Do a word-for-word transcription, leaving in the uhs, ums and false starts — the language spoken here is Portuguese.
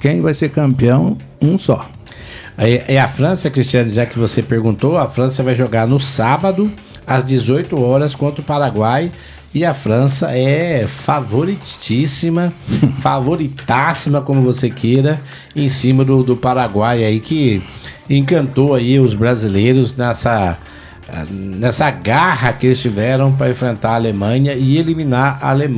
quem vai ser campeão, um só. É a França, Cristiano, já que você perguntou, a França vai jogar no sábado, às dezoito horas, contra o Paraguai. E a França é favoritíssima, favoritássima, como você queira, em cima do, do Paraguai aí, que encantou aí os brasileiros nessa, nessa garra que eles tiveram para enfrentar a Alemanha e eliminar a Alemanha.